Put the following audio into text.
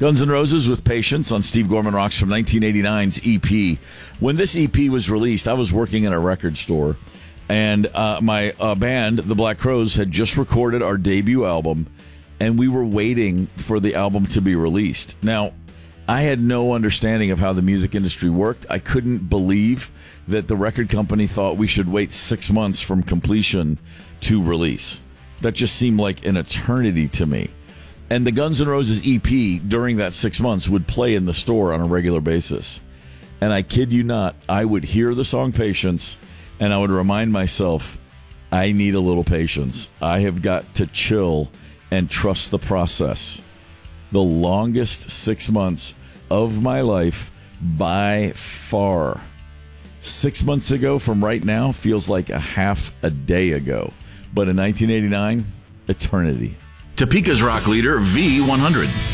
Guns N' Roses with Patience on Steve Gorman Rocks from 1989's EP. When this EP was released, I was working in a record store, and my band, the Black Crowes, had just recorded our debut album, and we were waiting for the album to be released. Now, I had no understanding of how the music industry worked. I couldn't believe that the record company thought we should wait 6 months from completion to release. That just seemed like an eternity to me. And the Guns N' Roses EP during that 6 months would play in the store on a regular basis. And I kid you not, I would hear the song Patience, and I would remind myself, I need a little patience. I have got to chill and trust the process. The longest 6 months of my life by far. 6 months ago from right now feels like a half a day ago. But in 1989, eternity. Topeka's rock leader, V100.